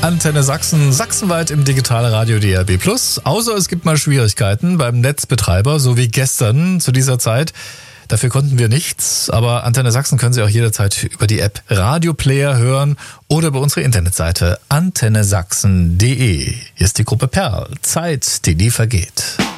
Antenne Sachsen, sachsenweit im Digitalradio DAB+. Außer es gibt mal Schwierigkeiten beim Netzbetreiber, so wie gestern zu dieser Zeit. Dafür konnten wir nichts, aber Antenne Sachsen können Sie auch jederzeit über die App Radio Player hören oder über unsere Internetseite antennesachsen.de. Hier ist die Gruppe Perl. Zeit, die nie vergeht.